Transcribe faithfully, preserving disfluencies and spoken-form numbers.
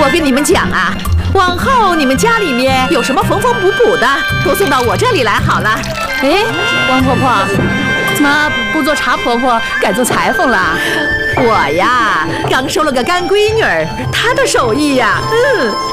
我跟你们讲啊，往后你们家里面有什么缝缝补补的，都送到我这里来好了。 哎，王婆婆，怎么不做茶婆婆，改做裁缝了？ 我呀，刚收了个干闺女儿，她的手艺呀，嗯。